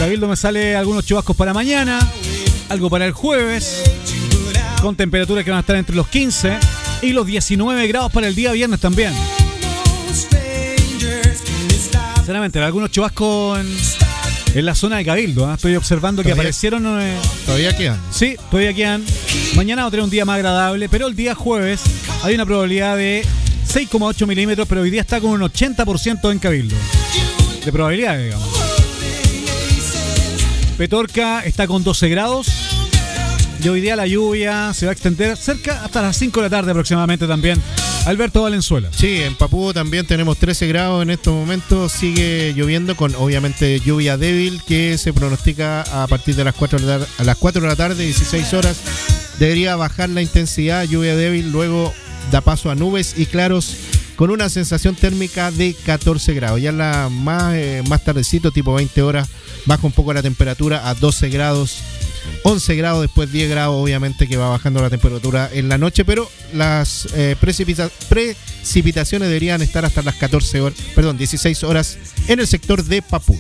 Cabildo me sale algunos chubascos para mañana, algo para el jueves, con temperaturas que van a estar entre los 15 y los 19 grados para el día viernes también. Sinceramente, algunos chubascos en la zona de Cabildo, ¿eh? Estoy observando que aparecieron. ¿Todavía quedan? Sí, todavía quedan. Mañana va a tener un día más agradable, pero el día jueves hay una probabilidad de 6,8 milímetros, pero hoy día está con un 80% en Cabildo de probabilidad, digamos. Petorca está con 12 grados y hoy día la lluvia se va a extender cerca hasta las 5 de la tarde aproximadamente también. Alberto Valenzuela. Sí, en Papúo también tenemos 13 grados en estos momentos. Sigue lloviendo con obviamente lluvia débil que se pronostica a partir de las 4 de la tarde, 16 horas. Debería bajar la intensidad, lluvia débil, luego da paso a nubes y claros con una sensación térmica de 14 grados. Ya la más tardecito, tipo 20 horas, baja un poco la temperatura a 12 grados. 11 grados, después 10 grados, obviamente que va bajando la temperatura en la noche, pero las precipitaciones deberían estar hasta las 16 horas en el sector de Papúo.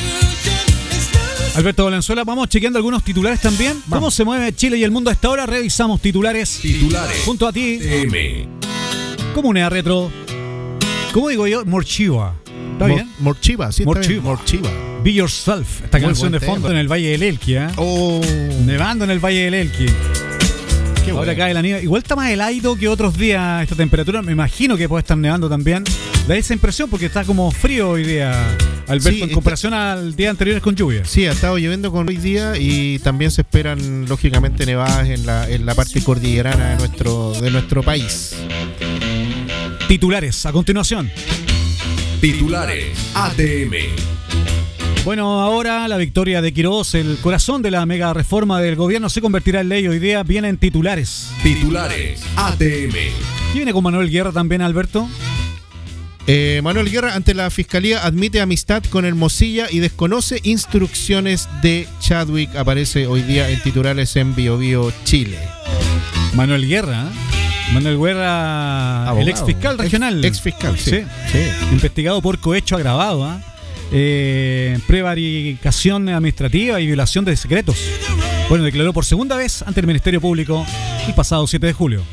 Alberto Valenzuela, vamos chequeando algunos titulares también. Vamos. ¿Cómo se mueve Chile y el mundo a esta hora? Revisamos titulares. Junto a ti. Comunidad Retro. ¿Cómo digo yo? Morchiva. ¿Está bien? Morchiva, sí, Morchiva. está bien. Morchiva. Be Yourself, esta Muy canción de buen fondo tema. en el Valle del Elqui, ¿eh? Oh, Nevando en el Valle del Elqui. qué Ahora bueno. cae la nieve. Igual está más helado que otros días esta temperatura. Me imagino que puede estar nevando también. Da esa impresión porque está como frío hoy día, Alberto, Sí, en comparación al día anterior con lluvia. Sí, ha estado lloviendo con hoy día y también se esperan lógicamente nevadas en la parte cordillerana de nuestro país. Titulares, a continuación. Titulares ATM. Bueno, ahora la victoria de Quirós, el corazón de la mega reforma del gobierno, se convertirá en ley. Hoy día viene en titulares. Titulares ATM. ¿Y viene con Manuel Guerra también, Alberto? Manuel Guerra ante la fiscalía admite amistad con Hermosilla y desconoce instrucciones de Chadwick. Aparece hoy día en titulares en Biobío, Chile. Manuel Guerra, ¿eh? Manuel Guerra, Abogado. el ex fiscal regional. Ex fiscal, sí. Investigado por cohecho agravado, prevaricación administrativa y violación de secretos. Bueno, declaró por segunda vez ante el Ministerio Público el pasado 7 de julio.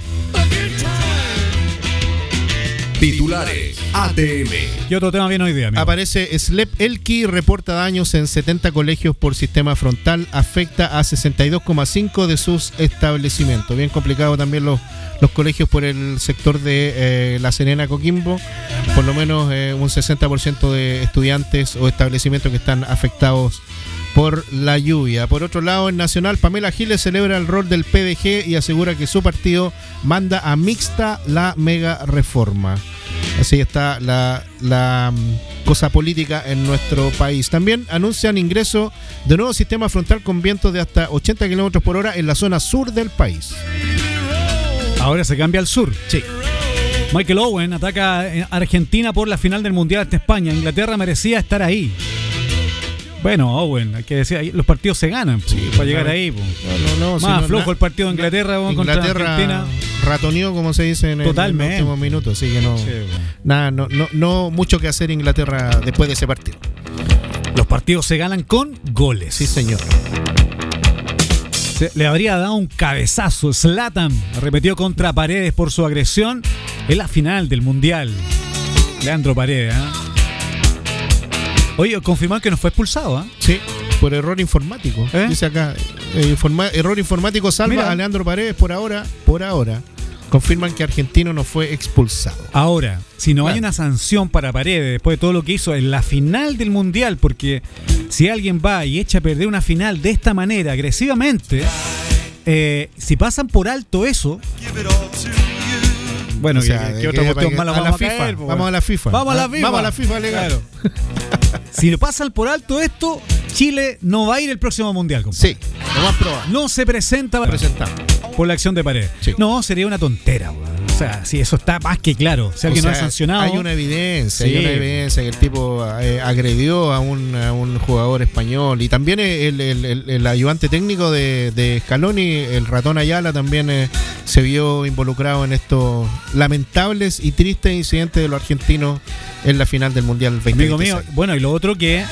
Titulares ATM. ¿Qué otro tema viene hoy día, amigo? Aparece Slep Elqui, reporta daños en 70 colegios por sistema frontal, afecta a 62,5 de sus establecimientos. Bien complicado también los colegios por el sector de La Serena, Coquimbo. Por lo menos un 60% de estudiantes o establecimientos que están afectados por la lluvia. Por otro lado, en Nacional, Pamela Giles celebra el rol del PDG y asegura que su partido manda a mixta la mega reforma. Así está la cosa política en nuestro país. También anuncian ingreso de nuevo sistema frontal con vientos de hasta 80 km por hora en la zona sur del país. Ahora se cambia al sur. Sí. Michael Owen ataca a Argentina por la final del Mundial ante España. Inglaterra merecía estar ahí. Bueno, Owen, hay que decir, los partidos se ganan para llegar ahí. No, Más flojo el partido de Inglaterra contra Argentina. Ratoneó, como se dice en Totalmente. el último minuto, así que no, Sí, nada, no mucho que hacer Inglaterra después de ese partido. Los partidos se ganan con goles. Sí, señor. Le habría dado un cabezazo. Zlatan arremetió contra Paredes por su agresión en la final del Mundial. Leandro Paredes, ¿eh? Oye, confirman que no fue expulsado, ¿eh? Sí, por error informático. Dice acá, error informático salva Mira. a Leandro Paredes por ahora. Confirman que Argentino no fue expulsado. Ahora, si no Claro. hay una sanción para Paredes después de todo lo que hizo en la final del Mundial, porque si alguien va y echa a perder una final de esta manera, agresivamente, si pasan por alto eso, bueno, O sea, ¿qué otra cuestión mala a vamos la a caer, FIFA. po, Vamos a la FIFA. Vamos a la FIFA. Vamos a la FIFA, legal. Claro. Si le pasan por alto esto, Chile no va a ir el próximo Mundial, compadre. Sí, lo más probable. No se presenta Presentamos. por la acción de Paredes. Sí. No, sería una tontera, weón. O sea, si eso está más que claro. Si alguien no es sancionado. Hay una evidencia Sí. que el tipo agredió a un jugador español. Y también el ayudante técnico de Scaloni, el ratón Ayala, también se vio involucrado en estos lamentables y tristes incidentes de los argentinos en la final del Mundial 2026. Amigo mío, bueno, y lo otro que